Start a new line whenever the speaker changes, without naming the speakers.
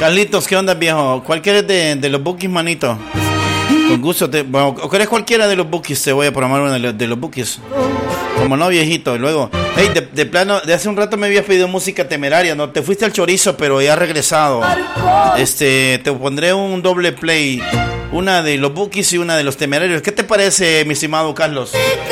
Carlitos, ¿qué onda, viejo? ¿Cuál quieres de los Bukis, manito? Con gusto. ¿O querés cualquiera de los Bukis? Te voy a programar uno de los Bukis. Como no, viejito. Luego, hey, de plano, de hace un rato me habías pedido música Temeraria, ¿no? Te fuiste al chorizo, pero ya has regresado. Te pondré un doble play. Una de los Bukis y una de los Temerarios. ¿Qué te parece, mi estimado Carlos?